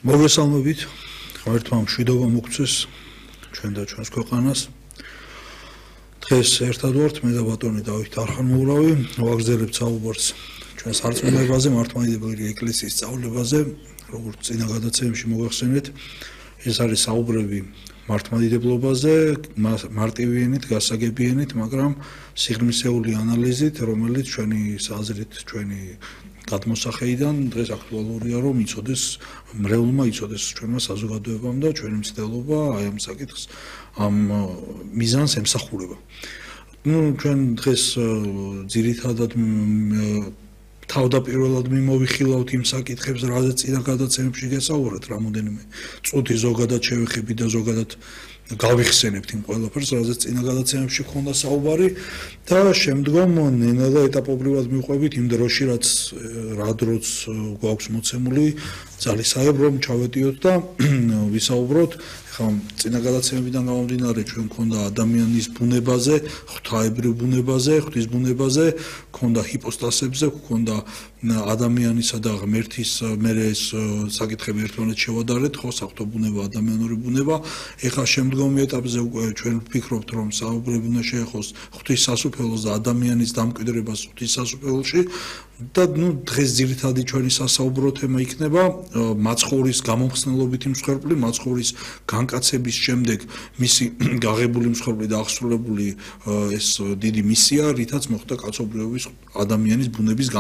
მოგესალმებით, ღმერთმა მშვიდობა მოგცეს ჩვენ და ჩვენს ქვეყანას. დღეს ერთად ვართ, მე და ბატონი დავით არხანმოურავი, ვაგრძელებთ საუბარს ჩვენს არწმუნებაზე, მართლმადიდებელი ეკლესიის სწავლებაზე, როგორც წინა გადაცემებში მოგახსენეთ, ეს არის საუბრები მართლმადიდებლობაზე, მარტივიანით, გასაგებიანით, მაგრამ სიღრმისეული ანალიზით, რომელიც ჩვენი აზრით, ჩვენი გადმოსახედიდან დღეს აქტუალურია, რომ იცოდეს მრევლმა იცოდეს ჩვენმა საზოგადოებამ და ჩვენი მცდელობა აი ამ საკითხს, ამ მიზანს ემსახურება. ჩვენ დღეს ძირითადად თავდაპირველად მიმოვიხილავთ იმ საკითხებს, რაზეც წინა გადაცემებში გესაუბრეთ, რამოდენიმე წუთი ზოგადად შევეხებით და ზოგადად გავიხსენებთ იმ ყველაფერს, რაზეც წინა გადაცემებში ჰქონდა საუბარი და შემდგომ ნენა და ეტაპობრივად მივყვებით იმ დროში, რა დროც გვაქვს მოცემული ძალისხმევ, რომ ჩავეტიოთ და ვისაუბროთ. ხა წინა გადაცემებიდან გამომდინარე ჩვენ მქონდა ადამიანის ბუნებაზე, ღვთაებრივ ბუნებაზე, ღვთის ბუნებაზე, მქონდა ჰიპოსტასებზე, მქონდა ადამიანისა და ღმერთის მერე ეს საკითხები ერთმანეთს შევადარეთ, ხო, საღვთო ბუნება, ადამიანური ბუნება. ეხლა შემდგომი ეტაპზე უკვე ჩვენ ვფიქრობთ, რომ საუბრები უნდა შეეხოს ღვთის სასუფეველს და ადამიანის დამკვიდრებას ღვთის სასუფეველში და დღეს ძირითადი ჩვენი სასაუბრო თემა იქნება მაცხოვრის გამომხსნელობითი მსხვერპლი, მაცხოვრის განკაცების შემდეგ მისი გაღებული მსხვერპლი და აღსრულებული ეს დიდი მისია, რითაც მოხდა კაცობრიობის ადამიანის ბუნების